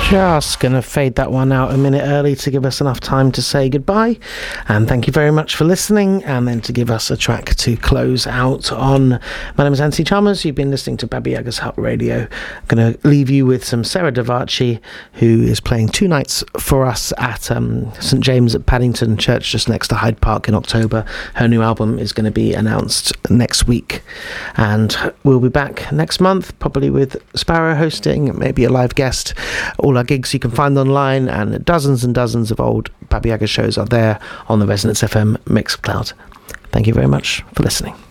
Just going to fade that one out a minute early to give us enough time to say goodbye. And thank you very much for listening. And then to give us a track to close out on. My name is Anthony Chalmers. You've been listening to Baba Yaga's Hut Radio. I'm going to leave you with some Sarah Davachi, who is playing 2 nights for us at St James at Paddington Church, just next to Hyde Park in October. Her new album is going to be announced next week. And we'll be back next month, probably with Sparrow hosting, maybe a live guest. All our gigs you can find online, and dozens of old Baba Yaga shows are there on the Resonance FM Mixcloud. Thank you very much for listening.